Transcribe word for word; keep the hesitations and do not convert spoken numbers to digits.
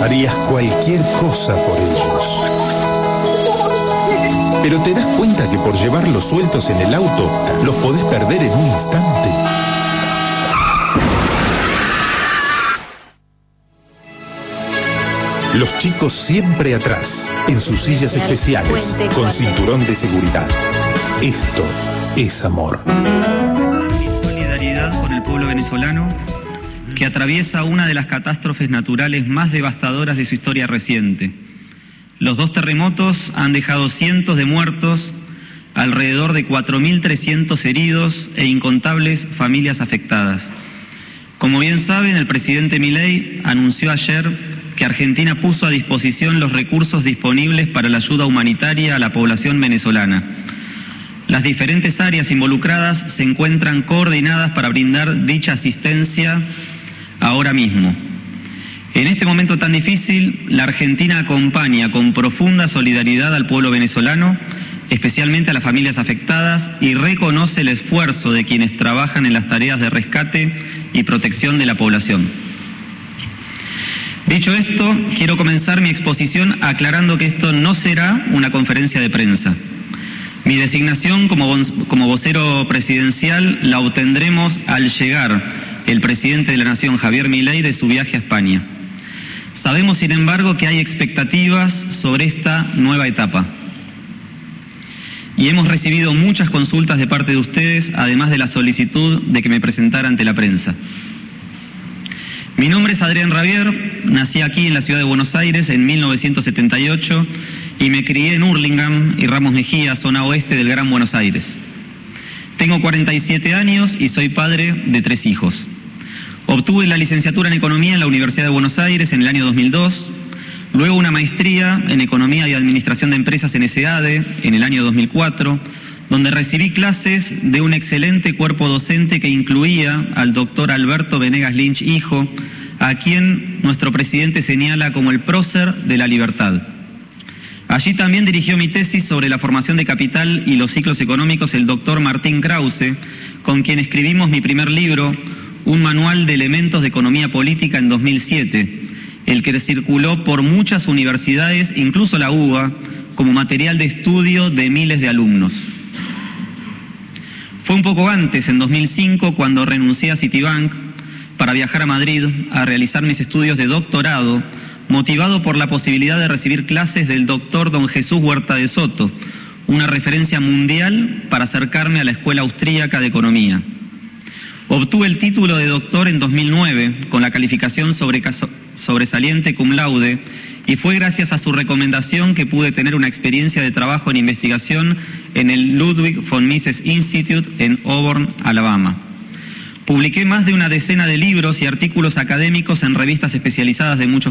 Harías cualquier cosa por ellos. Pero te das cuenta que por llevarlos sueltos en el auto, los podés perder en un instante. Los chicos siempre atrás, en sus sillas especiales, con cinturón de seguridad. Esto es amor. Mi solidaridad con el pueblo venezolano, que atraviesa una de las catástrofes naturales más devastadoras de su historia reciente. Los dos terremotos han dejado cientos de muertos, alrededor de cuatro mil trescientos heridos e incontables familias afectadas. Como bien saben, el presidente Milei anunció ayer que Argentina puso a disposición los recursos disponibles para la ayuda humanitaria a la población venezolana. Las diferentes áreas involucradas se encuentran coordinadas para brindar dicha asistencia ahora mismo. En este momento tan difícil, la Argentina acompaña con profunda solidaridad al pueblo venezolano, especialmente a las familias afectadas, y reconoce el esfuerzo de quienes trabajan en las tareas de rescate y protección de la población. Dicho esto, quiero comenzar mi exposición aclarando que esto no será una conferencia de prensa. Mi designación como, como vocero presidencial la obtendremos al llegar el presidente de la Nación, Javier Milei, de su viaje a España. Sabemos, sin embargo, que hay expectativas sobre esta nueva etapa. Y hemos recibido muchas consultas de parte de ustedes, además de la solicitud de que me presentara ante la prensa. Mi nombre es Adrián Rabier, nací aquí en la ciudad de Buenos Aires en mil novecientos setenta y ocho y me crié en Hurlingham y Ramos Mejía, zona oeste del Gran Buenos Aires. Tengo cuarenta y siete años y soy padre de tres hijos. Obtuve la licenciatura en Economía en la Universidad de Buenos Aires en el año dos mil dos, luego una maestría en Economía y Administración de Empresas en ESADE en el año dos mil cuatro, donde recibí clases de un excelente cuerpo docente que incluía al doctor Alberto Venegas Lynch, hijo, a quien nuestro presidente señala como el prócer de la libertad. Allí también dirigió mi tesis sobre la formación de capital y los ciclos económicos el doctor Martín Krause, con quien escribimos mi primer libro, un manual de elementos de economía política, en dos mil siete, el que circuló por muchas universidades, incluso la U B A, como material de estudio de miles de alumnos. Fue un poco antes, en dos mil cinco, cuando renuncié a Citibank para viajar a Madrid a realizar mis estudios de doctorado, motivado por la posibilidad de recibir clases del doctor don Jesús Huerta de Soto, una referencia mundial para acercarme a la Escuela Austríaca de Economía. Obtuve el título de doctor en dos mil nueve con la calificación sobre, sobresaliente cum laude, y fue gracias a su recomendación que pude tener una experiencia de trabajo en investigación en el Ludwig von Mises Institute en Auburn, Alabama. Publiqué más de una decena de libros y artículos académicos en revistas especializadas de muchos